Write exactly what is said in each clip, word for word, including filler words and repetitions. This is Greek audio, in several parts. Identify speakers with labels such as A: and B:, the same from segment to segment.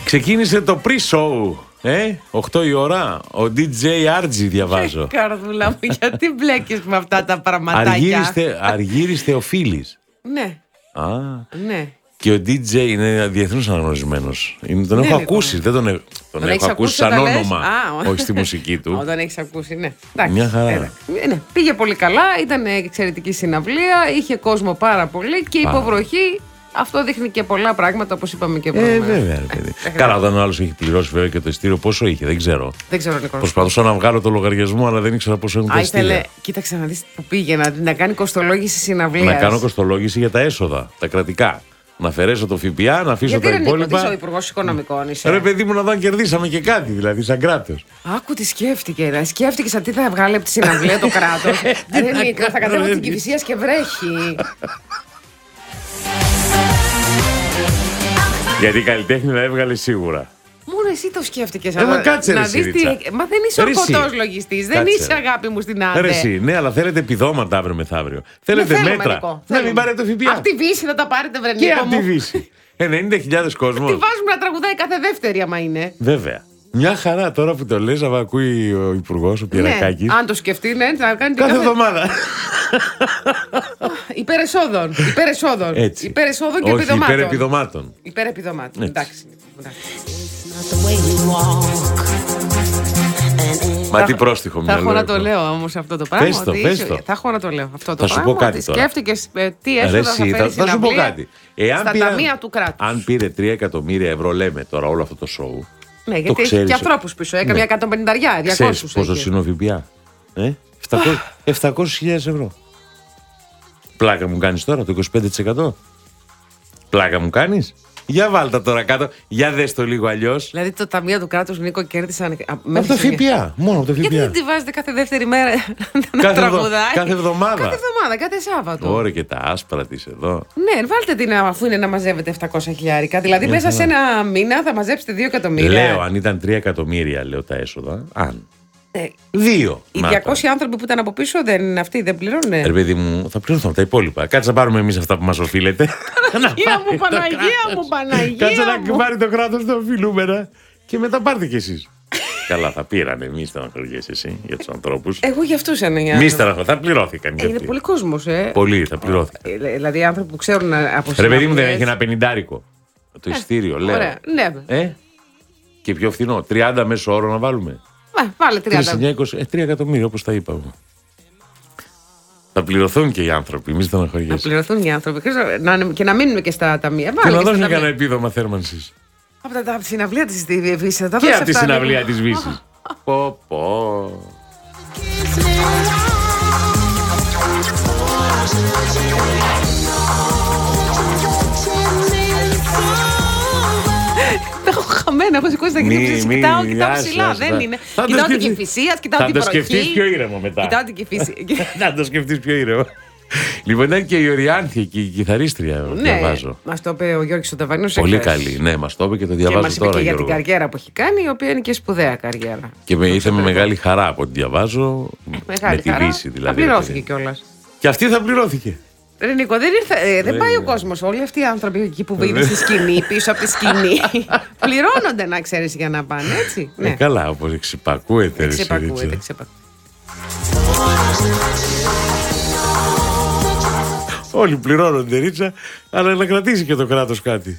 A: Ξεκίνησε το pre-show. Ε, οκτώ η ώρα. Ο ντι τζέι Άρτζι διαβάζω.
B: Καρδούλα μου, γιατί μπλέκεις με αυτά τα πραγματάκια.
A: Αργύριστε, Αργύριστε ο Φίλης.
B: Ναι.
A: Α,
B: ναι.
A: Και ο ντι τζέι είναι διεθνώς αναγνωρισμένος. Τον
B: Ναι,
A: έχω
B: ναι,
A: ακούσει. Δεν τον, έχω, τον
B: Τον
A: έχω ακούσει σαν όνομα. Α, όχι στη μουσική του.
B: Όταν έχεις ακούσει, ναι. Εντάξει,
A: Μια χαρά.
B: έλα. Ναι, πήγε πολύ καλά. Ήταν εξαιρετική συναυλία. Είχε κόσμο πάρα πολύ και
A: Πάρα.
B: υποβροχή. Αυτό δείχνει και πολλά πράγματα, όπως είπαμε και
A: Ε,
B: προηγουμένως.
A: βέβαια, ρε παιδί. Καλά, όταν ο άλλος έχει πληρώσει βέβαια και το ειστήριο, πόσο είχε, δεν ξέρω.
B: Δεν ξέρω, Νικόλα.
A: Προσπαθούσα να βγάλω το λογαριασμό, αλλά δεν ήξερα πόσο έχουν τα
B: Α,
A: ειστήρια.
B: ήθελε, κοίταξε να δεις που πήγε, να, να κάνει κοστολόγηση συναυλίας.
A: Να κάνω κοστολόγηση για τα έσοδα, τα κρατικά. Να αφαιρέσω το ΦΠΑ, να αφήσω
B: Γιατί
A: τα
B: ρε Νίκο,
A: υπόλοιπα.
B: είσαι ο Υπουργός Οικονομικών, είσαι.
A: Ρε παιδί μου, να δω κερδίσαμε και κάτι, δηλαδή, σαν κράτος.
B: Άκου τι σκέφτηκε, ρε. Σκέφτηκε σαν τι θα βγάλει από τη συναυλία το κράτος. Ρε Νίκο, θα κατέβω την Κηφισίας και βρέχει.
A: Γιατί η καλλιτέχνη θα έβγαλε σίγουρα.
B: Μόνο εσύ το σκέφτηκες.
A: Ε, μα κάτσε, ρε,
B: να δεις τι...
A: Σιρίτσα.
B: Μα δεν είσαι
A: Ρε, εσύ.
B: ορκωτός λογιστής. Δεν
A: Κάτσε,
B: είσαι
A: ρε.
B: αγάπη μου στην άδεια.
A: Ρε εσύ, ναι, αλλά θέλετε επιδόματα αύριο μεθαύριο. Θέλετε
B: Ναι, θέλουμε,
A: μέτρα.
B: Νικό,
A: Να
B: θέλουμε.
A: μην πάρετε το ΦΠΑ.
B: Απ' τη Βύση θα τα πάρετε, βρε
A: Και
B: Νίκο
A: από τη
B: μου.
A: Βύση. ενενήντα χιλιάδες κόσμος.
B: Τη βάζουμε να τραγουδάει κάθε δεύτερη, άμα είναι.
A: Βέβαια. Μια χαρά τώρα που το λες, αλλά ακούει ο Υπουργός, ο Πιερακάκης.
B: Ναι, αν το σκεφτεί, ναι, να κάνει την
A: Κάθε εβδομάδα.
B: Υπερεσόδων. Υπερεσόδων.
A: Έτσι.
B: Υπερεσόδων και
A: Όχι,
B: επιδομάτων.
A: υπερεπιδομάτων.
B: Υπερεπιδομάτων.
A: Έτσι.
B: Εντάξει. εντάξει.
A: Μα τι πρόστιχο
B: Θα
A: μυαλό
B: έχω να το
A: έχω.
B: λέω όμως αυτό το πράγμα.
A: Πες το,
B: ότι
A: πες
B: είσαι-
A: το.
B: Θα έχω να το λέω αυτό το
A: Θα σου
B: πράγμα.
A: πω κάτι
B: ότι
A: τώρα.
B: σκέφτηκες ε, τι
A: Ρε
B: έσοδα θα
A: εσύ,
B: φέρει
A: θα, θα σου πω
B: συναυλία
A: κάτι. Εάν
B: στα
A: πήρα-
B: ταμεία του κράτους.
A: Αν πήρε τρία εκατομμύρια ευρώ, λέμε τώρα όλο αυτό το σοου.
B: Ναι, γιατί έχει
A: ξέρεις.
B: και ανθρώπους πίσω. Έκανε
A: Ναι.
B: εκατόν πενήντα, διακόσια.
A: Ξέρεις πόσο είναι ο ΦΠΑ. Ε? επτακόσιες χιλιάδες ευρώ. Πλάκα μου κάνεις τώρα το είκοσι πέντε τοις εκατό. Πλάκα μου κάνεις. Για βάλτα τώρα κάτω. Για δες το λίγο αλλιώς.
B: Δηλαδή το ταμείο του κράτους, Νίκο, κέρδισαν. α,
A: Από
B: μέχρι
A: το
B: στιγμή.
A: ΦΠΑ. Μόνο από το
B: Γιατί δεν
A: ΦΠΑ.
B: τη βάζετε κάθε δεύτερη μέρα να
A: Κάθε ευδο-
B: τραγουδάει.
A: κάθε εβδομάδα.
B: Κάθε εβδομάδα, κάθε Σάββατο.
A: Ωραία και τα άσπρα της εδώ.
B: Ναι, βάλτε την αφού είναι να μαζεύετε επτακόσια χιλιάρικα. Δηλαδή μέσα σε ένα μήνα θα μαζέψετε δύο εκατομμύρια.
A: Λέω αν ήταν τρία εκατομμύρια, λέω τα έσοδα. Αν.
B: Ε,
A: Δύο.
B: Οι
A: Να
B: διακόσιοι άνθρωποι που ήταν από πίσω δεν είναι αυτοί, δεν πληρώνουν.
A: τα. Ρε παιδί μου, θα πληρωθούν τα υπόλοιπα. Κάτσε να πάρουμε εμείς αυτά που μας οφείλετε.
B: Παναγία μου, Παναγία μου, Παναγία
A: Κάτσε να
B: μου.
A: πάρει το κράτος τα οφειλούμενα και μετά πάρτε κι εσείς. Καλά, θα πήρανε. Μη στεναχωριέσαι εσύ για τους ανθρώπους.
B: Εγώ για αυτούς είναι οι
A: Μη
B: άνθρωποι.
A: στεναχωριέσαι. Θα πληρώθηκαν κι
B: Ε, Είναι
A: αυτοί.
B: πολύ κόσμος, ε.
A: Πολλοί θα πληρώθηκαν.
B: Ε, Δηλαδή οι άνθρωποι που ξέρουν από
A: Ρε παιδί μου, δεν
B: συναυλίες.
A: έχει ένα πενηντάρικο. Το ειστήριο, λέω.
B: Ωραία, ναι.
A: Ε? Και πιο φθηνό. τριάντα μέσο όρο να βάλουμε.
B: Μα, βάλε τριάντα.
A: τρεις, εννιά, είκοσι, ε, τρία εκατομμύρια όπως τα είπα εγώ. Θα πληρωθούν και οι άνθρωποι, μη
B: Να
A: στεναχωριέσαι.
B: πληρωθούν οι άνθρωποι. Χρήστο, να, και να μείνουν και στα ταμεία.
A: Και
B: Βάλε
A: να
B: και στα
A: δώσουν
B: ταμεία.
A: κανένα επίδομα θέρμανσης.
B: Από τα- από τη συναυλία της Βύσης. θα
A: Και
B: δώσει
A: από τη
B: αυτά,
A: συναυλία
B: Νίκο.
A: της Βύσης. Πω πω.
B: Τα έχω χαμένα. Έχω σηκώσει τα
A: Μη,
B: χέρια μου.
A: μη,
B: Κοιτάω, κοιτάω
A: άσε,
B: ψηλά.
A: άσε,
B: Δεν
A: θα-
B: είναι.
A: θα το
B: Κοιτάω την
A: σκεφτείς.
B: Κηφισίας, κοιτάω
A: Θα
B: την
A: το σκεφτείς
B: βροχή.
A: πιο ήρεμο μετά.
B: Κοιτάω την Κηφισία.
A: Να το σκεφτείς πιο ήρεμο. Λοιπόν, ήταν και η Οριάνθη εκεί, η κιθαρίστρια,
B: Ναι,
A: διαβάζω.
B: μας το είπε ο Γιώργης ο Ταβανίος.
A: Πολύ
B: εχθές.
A: καλή, ναι, μας το είπε και το
B: Και
A: διαβάζω
B: μας είπε
A: τώρα,
B: και για την
A: Γιώργο.
B: καριέρα που έχει κάνει, η οποία είναι και σπουδαία καριέρα.
A: Και με ήρθε με μεγάλη χαρά από ό,τι διαβάζω,
B: Μεγάλη
A: με τη
B: χαρά.
A: Βύση δηλαδή.
B: Απληρώθηκε κιόλα.
A: Και αυτή θα πληρώθηκε.
B: Ρε Νίκο, δεν, ήρθε, ε, δεν
A: Δεν
B: πάει ο
A: είναι.
B: κόσμος. Όλοι αυτοί οι άνθρωποι εκεί που είναι στη σκηνή, πίσω από τη σκηνή, πληρώνονται να ξέρεις για να πάνε, έτσι.
A: Ε, καλά, όπως εξυπακούεται. ρε,
B: Ξεπακούεται,
A: Σιρίτσα.
B: ξεπακούεται.
A: Όλοι πληρώνονται, Ρίτσα, αλλά να κρατήσει και το κράτος κάτι.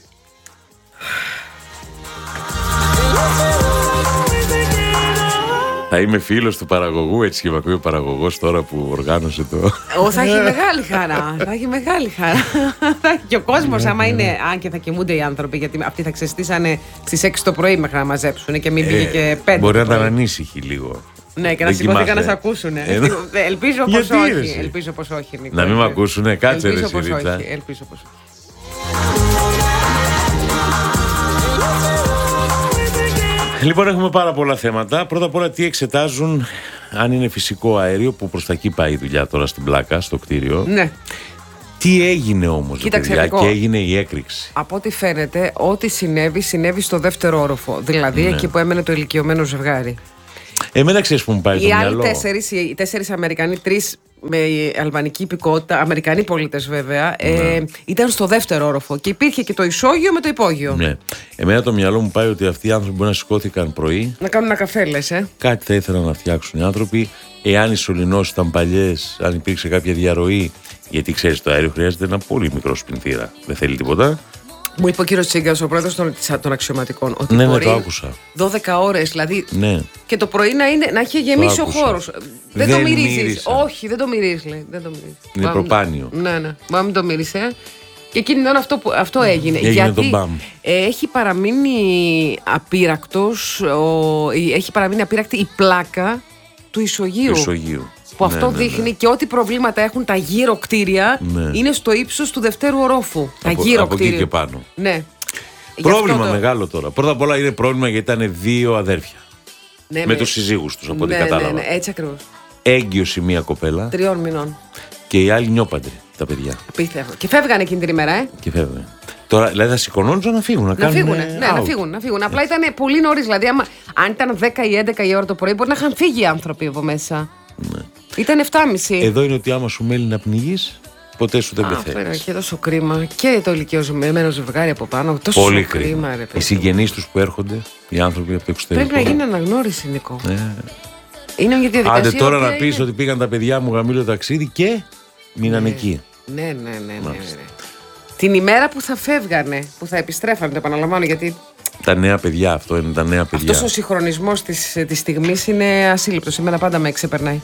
A: Θα είμαι φίλος του παραγωγού, έτσι και με ακούει ο παραγωγός τώρα που οργάνωσε το.
B: Ω, θα έχει μεγάλη χαρά. Θα έχει μεγάλη χαρά. Θα έχει και ο κόσμος, άμα είναι. Αν και θα κοιμούνται οι άνθρωποι, γιατί αυτοί θα ξεστήσανε στις έξι το πρωί μέχρι να μαζέψουν και μην πήγε και πέντε.
A: Μπορεί
B: το
A: να ήταν
B: πρωί.
A: ανήσυχοι λίγο.
B: Ναι, και να
A: Δεν
B: σηκώθηκαν να
A: κοιμάται.
B: σε ακούσουν.
A: Ε,
B: Ελπίζω πως
A: Γιατί, ρε,
B: όχι.
A: εσύ?
B: Ελπίζω πως όχι, Νίκο.
A: Να μην με
B: Ελπίζω.
A: ακούσουνε, κάτσε ρε
B: Ελπίζω πως
A: Σιρίτσα.
B: όχι. Ελπίζω πως όχι.
A: Λοιπόν, έχουμε πάρα πολλά θέματα. Πρώτα απ' όλα, τι εξετάζουν, αν είναι φυσικό αέριο, που προς τα εκεί πάει η δουλειά τώρα στην πλάκα, στο κτίριο.
B: Ναι.
A: Τι έγινε όμως, ρε
B: Κοίταξε,
A: παιδιά,
B: Νικό.
A: και έγινε η έκρηξη.
B: Από ό,τι φαίνεται, ό,τι συνέβη, συνέβη στο δεύτερο όροφο. Δηλαδή
A: Ναι.
B: εκεί που έμενε το ηλικιωμένο ζευγάρι.
A: Εμένα ξέρεις που μου πάει το
B: Οι άλλοι
A: μυαλό.
B: τέσσερις, οι τέσσερις Αμερικανοί, τρεις με αλβανική υπηκότητα, Αμερικανοί πολίτες βέβαια, ε, ήταν στο δεύτερο όροφο και υπήρχε και το ισόγειο με το υπόγειο.
A: Ναι. Εμένα το μυαλό μου πάει ότι αυτοί οι άνθρωποι μπορεί να σηκώθηκαν πρωί.
B: Να κάνουν ένα καφέ, λες, ε.
A: Κάτι θα ήθελαν να φτιάξουν οι άνθρωποι. Εάν οι σωληνώσεις ήταν παλιές, αν υπήρξε κάποια διαρροή. Γιατί ξέρεις, το αέριο χρειάζεται ένα πολύ μικρό σπινθήρα. Δεν θέλει τίποτα.
B: Μου είπε ο κύριος Τσίγκας, ο πρόεδρος των, των αξιωματικών, ότι
A: ναι,
B: μπορεί
A: ναι, το άκουσα.
B: δώδεκα ώρες, δηλαδή.
A: Ναι.
B: Και το πρωί να, είναι, να έχει γεμίσει ο χώρος. Δεν, δεν το μυρίζεις. Όχι, δεν το μυρίζεις, λέει. Δεν το μυρίζεις.
A: Είναι προπάνιο.
B: Ναι, ναι. Μα μην το μύρισε. Και εκείνη την ώρα αυτό, που, αυτό έγινε.
A: έγινε
B: γιατί έχει παραμείνει απείρακτος, ο, έχει παραμείνει απείρακτη η πλάκα του Ισογείου.
A: Του Ισογείου.
B: Που ναι, αυτό ναι, δείχνει ναι. και ό,τι προβλήματα έχουν τα γύρω κτίρια ναι. είναι στο ύψος του δευτέρου ορόφου. Τα
A: από,
B: γύρω
A: από
B: κτίρια.
A: εκεί και πάνω.
B: Ναι.
A: Πρόβλημα το... μεγάλο τώρα. Πρώτα απ' όλα είναι πρόβλημα γιατί ήταν δύο αδέρφια. Ναι, με με τους συζύγους τους, από ό,τι
B: ναι,
A: κατάλαβα.
B: Ναι, ναι, έτσι ακριβώς.
A: Έγκυος η μία κοπέλα.
B: Τριών μηνών.
A: Και οι άλλοι νιόπαντροι, τα παιδιά.
B: Απίστευτο. Και φεύγανε εκείνη την ημέρα, ε.
A: Και φεύγανε. Τώρα, δηλαδή, θα σηκωνόντουσαν να φύγουν. Να, να
B: φύγουν. Ναι, να φύγουν. Να φύγουν. Απλά ήταν πολύ νωρίς. Δηλαδή, άμα, αν ήταν δέκα ή έντεκα η ώρα το πρωί, μπορεί να είχαν φύγει οι άνθρωποι από μέσα.
A: Ναι.
B: Ήταν επτά και μισή.
A: Εδώ είναι ότι άμα σου μέλει να πνιγείς, ποτέ σου δεν πεθαίνεις.
B: Αυτό είναι και τόσο κρίμα. Και το ηλικιωμένο ζευγάρι από πάνω. Τόσο
A: πολύ
B: κρίμα,
A: κρίμα.
B: Ρε,
A: οι συγγενείς τους που έρχονται, οι άνθρωποι από το εξωτερικό.
B: Πρέπει να γίνει αναγνώριση, Νικό.
A: Ε.
B: Είναι μια διαδικασία.
A: Άντε τώρα να
B: είναι...
A: πεις ότι πήγαν τα παιδιά μου γαμήλο ταξίδι και μείναν
B: ναι.
A: εκεί.
B: Ναι, ναι, ναι. ναι, ναι. Την ημέρα που θα φεύγανε, που θα επιστρέφανε, το επαναλαμβάνω γιατί.
A: Τα νέα παιδιά, αυτό είναι τα νέα παιδιά.
B: Αυτός ο συγχρονισμός της, της στιγμής είναι ασύλληπτος. Εμένα πάντα με ξεπερνάει.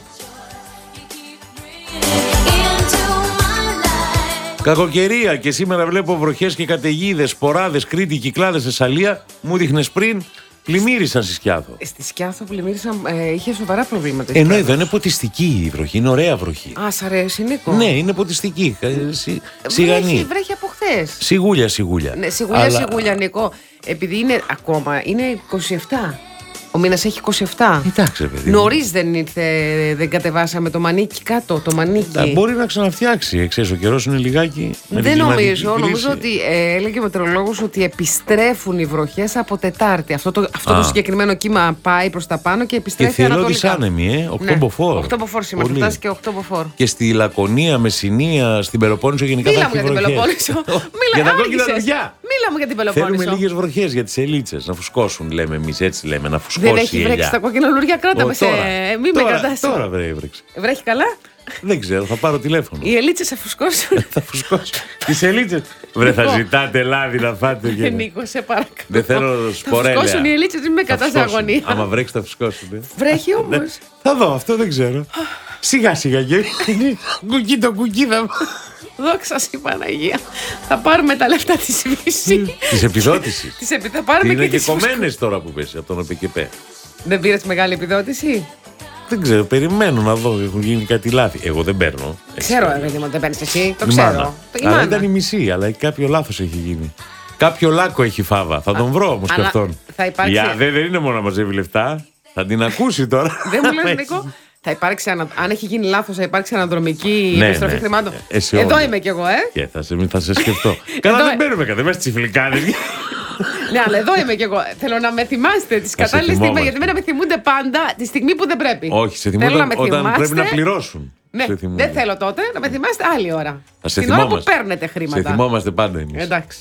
A: Κακοκαιρία και σήμερα βλέπω βροχές και καταιγίδες, σποράδες, Κρήτη, Κυκλάδες, Θεσσαλία. Μου δείχνες πριν, πλημμύρισαν στη Σκιάθο.
B: Στη Σκιάθο πλημμύρισαν, ε, είχε σοβαρά προβλήματα.
A: Ενώ εδώ είναι ποτιστική η βροχή, είναι ωραία βροχή.
B: Α, σ' αρέσει, Νίκο.
A: Ναι, είναι ποτιστική. Σι, σιγανή.
B: Βρέχει, βρέχει από χθες.
A: Σιγούλια, σιγούλια.
B: Ναι, σιγούλια, Αλλά... σιγούλια, Νίκο. Επειδή είναι ακόμα, είναι είκοσι επτά. Ο μήνας έχει είκοσι επτά.
A: Εντάξει, παιδί.
B: Νωρίς δεν ήρθε, δεν κατεβάσαμε το μανίκι κάτω. Το μανίκι.
A: Da, μπορεί να ξαναφτιάξει. Ξέρεις, ο καιρός είναι λιγάκι.
B: Δεν νομίζω. Νομίζω ότι ε, έλεγε ο μετεωρολόγος ότι επιστρέφουν οι βροχές από Τετάρτη. Αυτό το, αυτό το συγκεκριμένο κύμα πάει προς τα πάνω και επιστρέφει ανατολικά.
A: Και άνεμοι, ε. οκτώ μποφόρ.
B: οκτώ μποφόρ σήμερα. Θα φτάσει και οκτώ μποφόρ.
A: Και στη Λακωνία, Μεσσηνία, στην Πελοπόννησο γενικά.
B: Μίλα μου για την Πελοπόννησο.
A: Για τα κόκκινα δοντιά.
B: Μίλα μου για την Πελοπόννησο.
A: Θέλουμε λίγες βροχές για τις ελίτσες να φουσκώσουν, λέμε εμείς. Έτσι λέμε, να φουσκώσει.
B: Δεν έχει βρέξει τα κόκκινα λουριά, κράτα με σε. Μην με κρατάς.
A: Τώρα βρέξει.
B: Βρέχει καλά.
A: Δεν ξέρω, θα πάρω τηλέφωνο.
B: Οι ελίτσες θα φουσκώσουν.
A: Θα φουσκώσουν. Τις ελίτσες. Βρε, θα ζητάτε λάδι να φάτε.
B: Νίκο, σε παρακαλώ.
A: Δεν θέλω σπορέλαια.
B: Θα φουσκώσουν οι ελίτσες, μην με κρατάς αγωνία.
A: Άμα βρέξει, θα φουσκώσουν.
B: Βρέχει όμως.
A: Θα δω, αυτό δεν ξέρω. Σιγά σιγά και. Κουκί το κουκί θα.
B: Δόξα η Παναγία. Θα πάρουμε τα λεφτά της Βύση.
A: Της επιδότησης.
B: Θα πάρουμε
A: είναι
B: και,
A: και κομμένες τώρα που πέσει από τον ΟΠΕΚΕΠΕ.
B: Δεν πήρες μεγάλη επιδότηση?
A: Δεν ξέρω, περιμένω να δω. Έχουν γίνει κάτι λάθη. Εγώ δεν παίρνω.
B: Ξέρω, ρε, δεν παίρνεις εσύ. Το ξέρω.
A: Αλλά ήταν η μισή, αλλά κάποιο λάθος έχει γίνει. Κάποιο λάκκο έχει φάβα. Θα τον βρω όμως και αυτόν. Δεν είναι μόνο να μαζεύει λεφτά. Θα την ακούσει τώρα.
B: Δεν μου λες, Νίκο. Θα υπάρξει, ανα... αν έχει γίνει λάθος, θα υπάρξει αναδρομική ναι, επιστροφή ναι. χρημάτων.
A: Εσύ
B: Εδώ
A: όλοι.
B: Είμαι κι εγώ, ε.
A: Και θα σε, θα σε σκεφτώ. Καλά, δεν παίρνουμε κατά μέσα τσιφλικάδες.
B: Ναι, αλλά εδώ είμαι κι εγώ. Θέλω να με θυμάστε τις κατάλληλες στιγμές. Γιατί δεν με θυμούνται πάντα τη στιγμή που δεν πρέπει.
A: Όχι, σε θυμούνται όταν, όταν πρέπει να πληρώσουν.
B: Ναι, δεν θέλω τότε να με θυμάστε άλλη ώρα.
A: Θα σε
B: την ώρα που παίρνετε χρήματα.
A: Σε θυμόμαστε πάντα εμείς.
B: Εντάξει.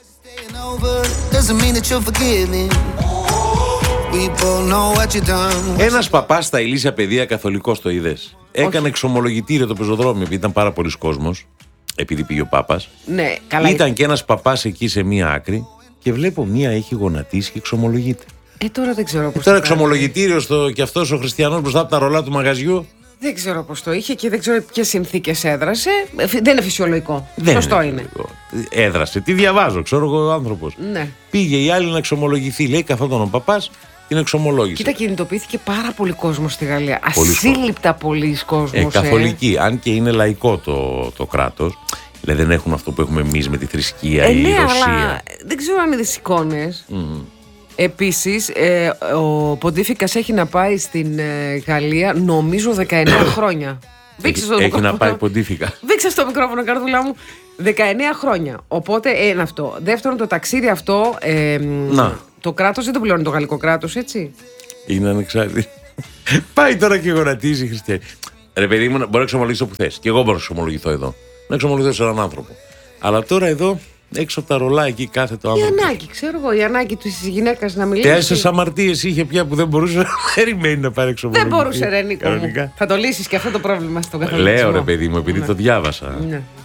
A: Ένας παπάς στα Ηλίσια Παιδεία, καθολικός, το είδες. Έκανε εξομολογητήριο το πεζοδρόμιο επειδή ήταν πάρα πολλοί κόσμος. Επειδή πήγε ο Πάπας.
B: Ναι, καλά.
A: Ήταν και ένας παπάς εκεί σε μία άκρη και βλέπω μία έχει γονατίσει και εξομολογείται.
B: Ε, τώρα δεν ξέρω πώς.
A: Ε, τώρα εξομολογητήριο στο, και αυτός ο χριστιανός μπροστά από τα ρολά του μαγαζιού.
B: Δεν ξέρω πώς το είχε και δεν ξέρω ποιες συνθήκες έδρασε. Δεν είναι φυσιολογικό.
A: Δεν
B: Σωστό
A: είναι.
B: είναι.
A: Έδρασε. Τι διαβάζω, ξέρω εγώ ο άνθρωπος.
B: Ναι.
A: Πήγε η άλλη να εξομολογηθεί. Λέει καθόταν ο παπάς. Την εξομολόγησε.
B: Κοίτα, κινητοποιήθηκε πάρα πολύ κόσμο στη Γαλλία. Ασύλληπτα πολλοί κόσμος.
A: Ε, καθολική. Ε. Αν και είναι λαϊκό το, το κράτος. Δηλαδή δεν έχουν αυτό που έχουμε εμείς με τη θρησκεία
B: ε,
A: ή
B: ναι,
A: η Ρωσία.
B: Αλλά δεν ξέρω αν είναι τις εικόνες. Mm. Επίσης, ε, ο Ποντίφικας έχει να πάει στην ε, Γαλλία νομίζω δεκαεννέα χρόνια.
A: Έχει, έχει μικρόφωνο, να πάει Ποντίφικα.
B: Δείξε στο μικρόφωνο, καρδούλα μου. δεκαεννέα χρόνια. Οπότε, ένα αυτό. Δεύτερον, το ταξίδι αυτό. Ε,
A: να.
B: Το κράτος δεν το πληρώνει το γαλλικό κράτος, έτσι.
A: Είναι ανεξάρτητη. Πάει τώρα και γονατίζει η χριστιανή. Ρε παιδί μου, μπορεί να εξομολογήσω όπου θες. Και εγώ μπορώ να εξομολογηθώ εδώ. Να εξομολογηθώ σε έναν άνθρωπο. Αλλά τώρα εδώ έξω από τα ρολά εκεί κάθετο
B: Η
A: άνθρωπο.
B: ανάγκη, ξέρω εγώ, η ανάγκη τη γυναίκα να μιλήσει.
A: Τέσσερις αμαρτίες είχε πια που δεν μπορούσε να περιμένει να πάρει εξομολογηθεί.
B: Δεν μπορούσε, ρε Νίκο μου. Θα το λύσεις και αυτό το πρόβλημα στον καθολικό.
A: Λέω ρε παιδί μου, επειδή
B: Ναι.
A: το διάβασα.
B: Ναι.